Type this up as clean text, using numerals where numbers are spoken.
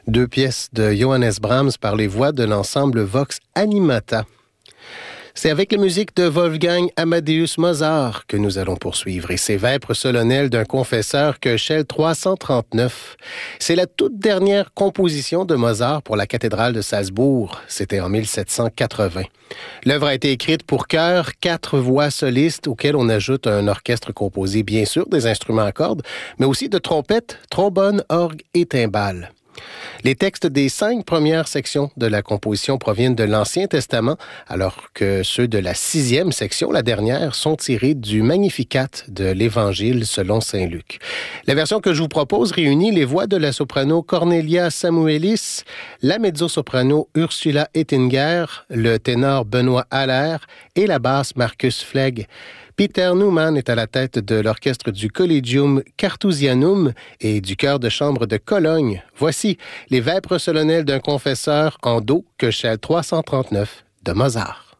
Deux pièces de Johannes Brahms par les voix de l'ensemble Vox Animata. C'est avec la musique de Wolfgang Amadeus Mozart que nous allons poursuivre et ses vêpres solennelles d'un confesseur Köchel 339. C'est la toute dernière composition de Mozart pour la cathédrale de Salzbourg. C'était en 1780. L'œuvre a été écrite pour chœur, 4 voix solistes auxquelles on ajoute un orchestre composé bien sûr des instruments à cordes, mais aussi de trompettes, trombones, orgues et timbales. Les textes des 5 premières sections de la composition proviennent de l'Ancien Testament, alors que ceux de la 6e section, la dernière, sont tirés du Magnificat de l'Évangile selon saint Luc. La version que je vous propose réunit les voix de la soprano Cornelia Samuelis, la mezzo-soprano Ursula Ettinger, le ténor Benoît Haller et la basse Marcus Flegg. Peter Neumann est à la tête de l'orchestre du Collegium Carthusianum et du chœur de chambre de Cologne. Voici les vêpres solennelles d'un confesseur en do Köchel 339 de Mozart.